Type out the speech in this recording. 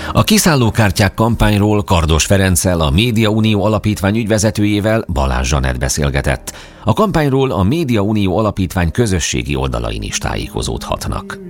A kiszállókártyák kampányról Kardos Ferenccel, a Média Unió Alapítvány ügyvezetőjével Balázs Zsanett beszélgetett. A kampányról a Média Unió Alapítvány közösségi oldalain is tájékozódhatnak.